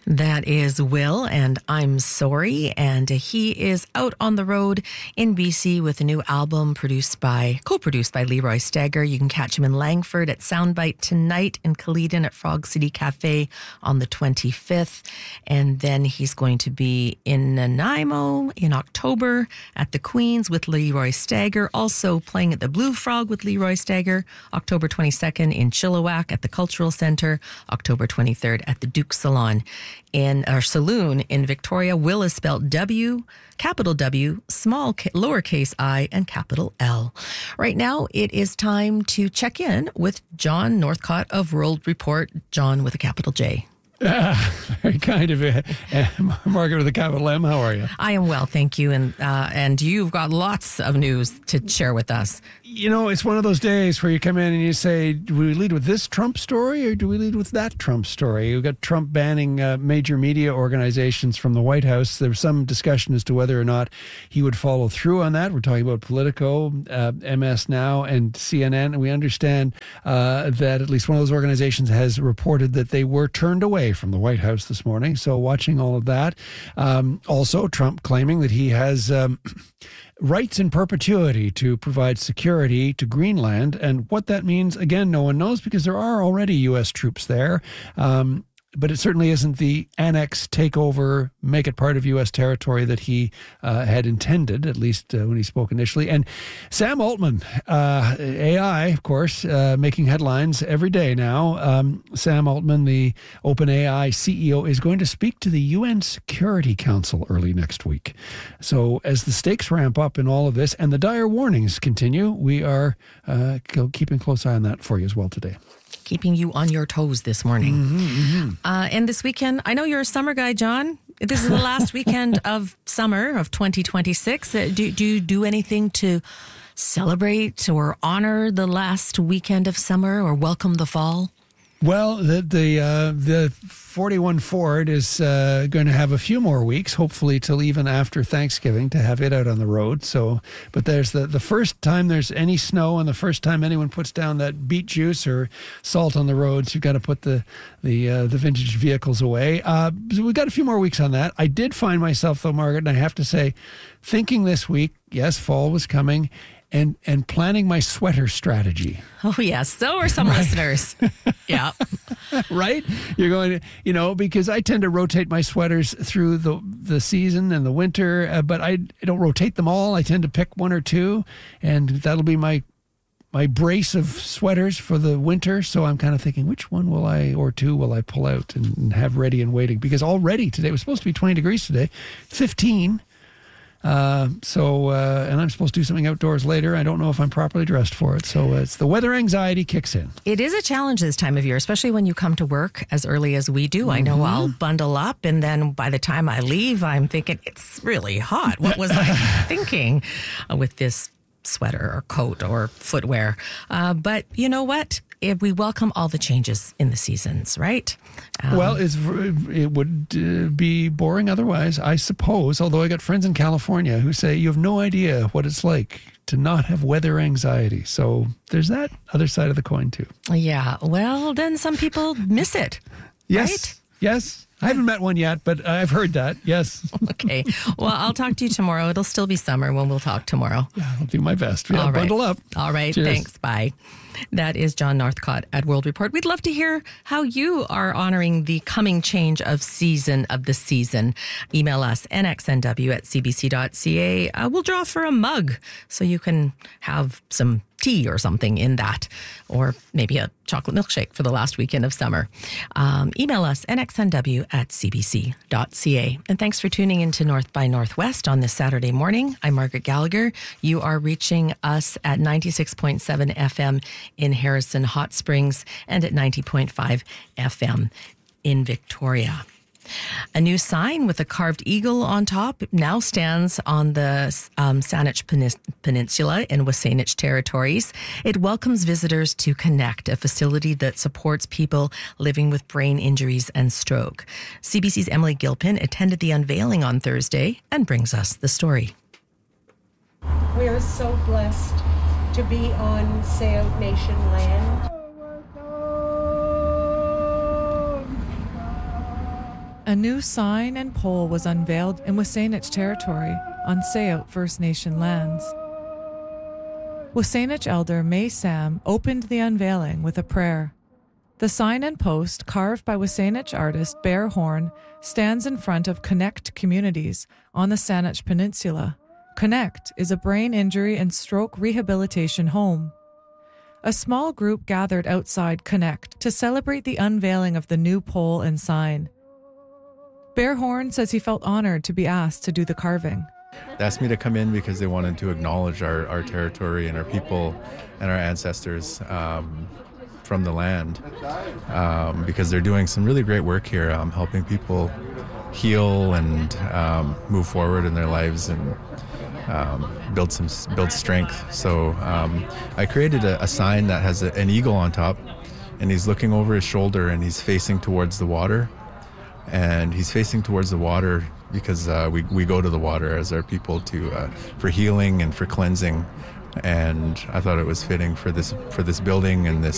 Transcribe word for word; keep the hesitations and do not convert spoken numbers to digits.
That is Will, and I'm Sorry, and he is out on the road in B C with a new album produced by, co-produced by Leroy Stagger. You can catch him in Langford at Soundbite tonight, in Caledon at Frog City Cafe on the twenty-fifth, and then he's going to be in Nanaimo in October at the Queen's with Leroy Stagger, also playing at the Blue Frog with Leroy Stagger, October twenty-second in Chilliwack at the Cultural Centre, October twenty-third at the Duke Salon. In our saloon in Victoria. Will is spelled W, capital W, small, lowercase I, and capital L. Right now, it is time to check in with John Northcott of World Report. John with a capital J. Uh, very kind of it. Uh, Margaret with a capital M, how are you? I am well, thank you. And uh, and you've got lots of news to share with us. You know, it's one of those days where you come in and you say, do we lead with this Trump story or do we lead with that Trump story? You've got Trump banning uh, major media organizations from the White House. There was some discussion as to whether or not he would follow through on that. We're talking about Politico, uh, M S Now, and C N N. And we understand uh, that at least one of those organizations has reported that they were turned away from the White House this morning. So watching all of that. Um, also, Trump claiming that he has um, rights in perpetuity to provide security to Greenland. And what that means, again, no one knows because there are already U S troops there. Um, but it certainly isn't the annex, takeover, make it part of U S territory that he uh, had intended, at least uh, when he spoke initially. And Sam Altman, uh, A I, of course, uh, making headlines every day now. Um, Sam Altman, the OpenAI C E O, is going to speak to the U N Security Council early next week. So as the stakes ramp up in all of this and the dire warnings continue, we are uh, keeping a close eye on that for you as well today. Keeping you on your toes this morning. Mm-hmm, mm-hmm. Uh, and this weekend, I know you're a summer guy, John. This is the last weekend of summer of twenty twenty-six. Uh, do, do you do anything to celebrate or honor the last weekend of summer or welcome the fall? Well, the the uh, the forty-one Ford is uh, going to have a few more weeks, hopefully till even after Thanksgiving, to have it out on the road. So, but there's the, the first time there's any snow and the first time anyone puts down that beet juice or salt on the roads, you've got to put the the uh, the vintage vehicles away. Uh, so we've got a few more weeks on that. I did find myself, though, Margaret, and I have to say, thinking this week, yes, fall was coming. And and planning my sweater strategy. Oh, yes. So are some right. listeners. Yeah. Right? You're going to, you know, because I tend to rotate my sweaters through the the season and the winter, uh, but I, I don't rotate them all. I tend to pick one or two, and that'll be my my brace of sweaters for the winter. So I'm kind of thinking, which one will I, or two will I pull out and, and have ready and waiting? Because already today, it was supposed to be twenty degrees today, fifteen. Uh, so, uh, and I'm supposed to do something outdoors later. I don't know if I'm properly dressed for it. So it's the weather anxiety kicks in. It is a challenge this time of year, especially when you come to work as early as we do. Mm-hmm. I know I'll bundle up, and then by the time I leave, I'm thinking it's really hot. What was I thinking uh, with this sweater or coat or footwear? Uh, but you know what? If we welcome all the changes in the seasons, right? Um, well, it's, it would uh, be boring otherwise, I suppose, although I got friends in California who say you have no idea what it's like to not have weather anxiety. So there's that other side of the coin, too. Yeah, well, then some people miss it, yes, right? Yes. I haven't met one yet, but I've heard that, yes. Okay. Well, I'll talk to you tomorrow. It'll still be summer when we'll talk tomorrow. Yeah, I'll do my best. Yeah, all right. Bundle up. All right. Cheers. Thanks. Bye. That is John Northcott at World Report. We'd love to hear how you are honoring the coming change of season of the season. Email us, n x n w at c b c dot c a. Uh, we'll draw for a mug so you can have some tea or something in that, or maybe a chocolate milkshake for the last weekend of summer. Um, email us, n x n w at c b c dot c a. And thanks for tuning into North by Northwest on this Saturday morning. I'm Margaret Gallagher. You are reaching us at ninety-six point seven F M in Harrison Hot Springs and at ninety point five F M in Victoria. A new sign with a carved eagle on top now stands on the um, Saanich Peninsula in Wasanich territories. It welcomes visitors to Connect, a facility that supports people living with brain injuries and stroke. C B C's Emily Gilpin attended the unveiling on Thursday and brings us the story. We are so blessed to be on Sayote Nation land. A new sign and pole was unveiled in Wasanich territory on Sayout First Nation lands. Wasanich elder May Sam opened the unveiling with a prayer. The sign and post, carved by Wasanich artist Bear Horn, stands in front of Connect Communities on the Saanich Peninsula. Connect is a brain injury and stroke rehabilitation home. A small group gathered outside Connect to celebrate the unveiling of the new pole and sign. Bear Horn says he felt honored to be asked to do the carving. They asked me to come in because they wanted to acknowledge our, our territory and our people and our ancestors um, from the land um, because they're doing some really great work here, um, helping people heal and um, move forward in their lives and um, build some build strength. So um, I created a, a sign that has a, an eagle on top, and he's looking over his shoulder and he's facing towards the water. And he's facing towards the water because uh, we we go to the water as our people to uh, for healing and for cleansing, and I thought it was fitting for this for this building and this